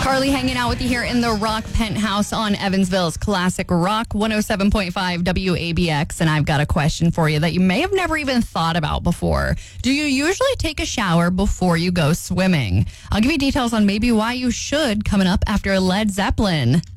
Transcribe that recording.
Carly hanging out with you here in the Rock Penthouse on Evansville's Classic Rock 107.5 WABX. And I've got a question for you that you may have never even thought about before. Do you usually take a shower before you go swimming? I'll give you details on maybe why you should coming up after Led Zeppelin.